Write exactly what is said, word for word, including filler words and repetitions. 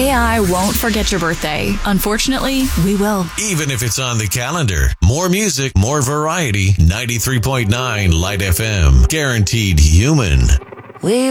A I won't forget your birthday. Unfortunately, we will. Even if it's on the calendar. More music, more variety. ninety-three point nine Light F M. Guaranteed human. We